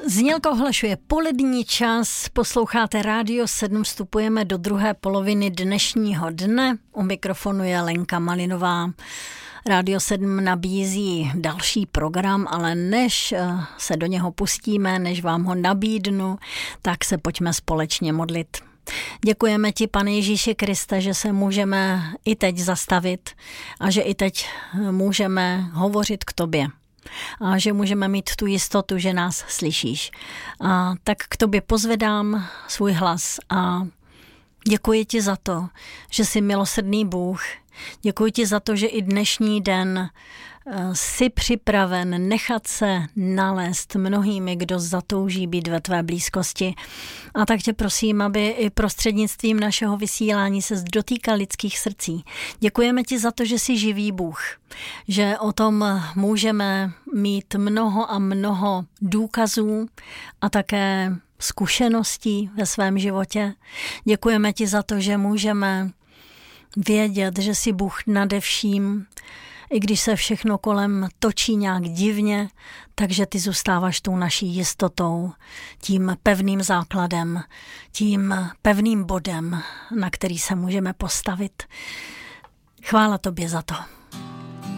Znělka ohlašuje polední čas, posloucháte Rádio 7, vstupujeme do druhé poloviny dnešního dne. U mikrofonu je Lenka Malinová. Rádio 7 nabízí další program, ale než se do něho pustíme, než vám ho nabídnu, tak se pojďme společně modlit. Děkujeme ti, Pane Ježíši Kriste, že se můžeme i teď zastavit a že i teď můžeme hovořit k tobě. A že můžeme mít tu jistotu, že nás slyšíš. A tak k tobě pozvedám svůj hlas a děkuji ti za to, že jsi milosrdný Bůh. Děkuji ti za to, že i dnešní den jsi připraven nechat se nalézt mnohými, kdo zatouží být ve tvé blízkosti. A tak tě prosím, aby i prostřednictvím našeho vysílání se dotýkal lidských srdcí. Děkujeme ti za to, že jsi živý Bůh, že o tom můžeme mít mnoho a mnoho důkazů a také zkušeností ve svém životě. Děkujeme ti za to, že můžeme vědět, že jsi Bůh nade vším, i když se všechno kolem točí nějak divně, takže ty zůstáváš tou naší jistotou, tím pevným základem, tím pevným bodem, na který se můžeme postavit. Chvála tobě za to.